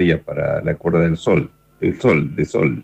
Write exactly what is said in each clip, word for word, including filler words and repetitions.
para la cuerda del sol, el sol, de sol.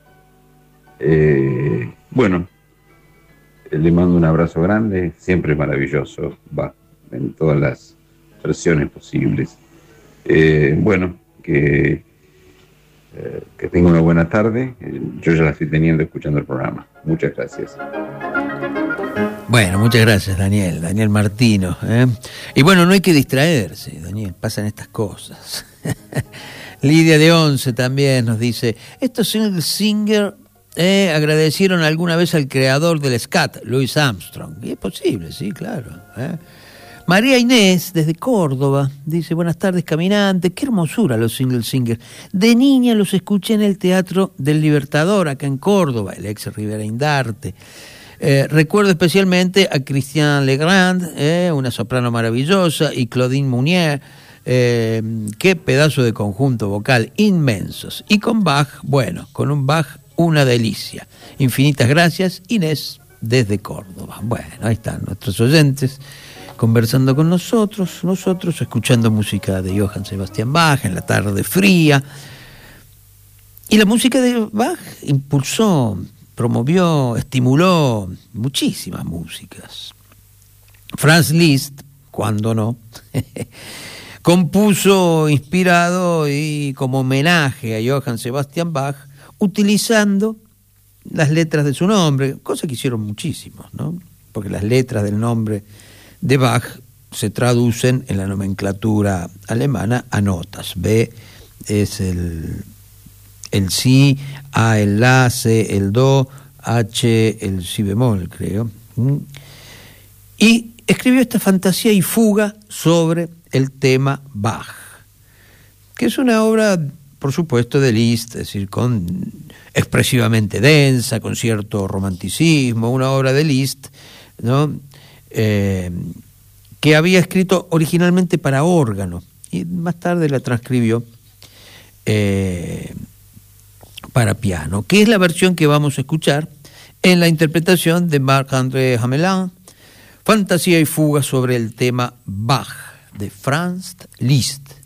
Eh, bueno, le mando un abrazo grande, siempre maravilloso, va, en todas las versiones posibles. Eh, bueno, que, eh, que tenga una buena tarde. Yo ya la estoy teniendo escuchando el programa. Muchas gracias. Bueno, muchas gracias, Daniel, Daniel Martino. ¿eh? Y bueno, no hay que distraerse, Daniel, pasan estas cosas. Lidia de Once también nos dice, estos single singer eh, agradecieron alguna vez al creador del scat, Louis Armstrong. Y es posible, sí, claro. ¿eh? María Inés, desde Córdoba, dice, buenas tardes, caminantes, qué hermosura los single singers. De niña los escuché en el Teatro del Libertador, acá en Córdoba, el ex Rivera Indarte. Eh, recuerdo especialmente a Christian Legrand, eh, una soprano maravillosa, y Claudine Mounier, eh, qué pedazo de conjunto vocal, inmensos. Y con Bach, bueno, con un Bach, una delicia. Infinitas gracias, Inés, desde Córdoba. Bueno, ahí están nuestros oyentes conversando con nosotros, nosotros escuchando música de Johann Sebastian Bach en la tarde fría. Y la música de Bach impulsó, promovió, estimuló muchísimas músicas. Franz Liszt, cuando no, compuso inspirado y como homenaje a Johann Sebastian Bach, utilizando las letras de su nombre, cosa que hicieron muchísimos, ¿no? Porque las letras del nombre de Bach se traducen en la nomenclatura alemana a notas. B es el el si, A el la, C el do, H el si bemol, creo. Y escribió esta fantasía y fuga sobre el tema Bach, que es una obra, por supuesto, de Liszt, es decir, con expresivamente densa, con cierto romanticismo, una obra de Liszt, ¿no? Eh, que había escrito originalmente para órgano y más tarde la transcribió eh, para piano, que es la versión que vamos a escuchar en la interpretación de Marc-André Hamelin, Fantasía y fuga sobre el tema Bach, de Franz Liszt.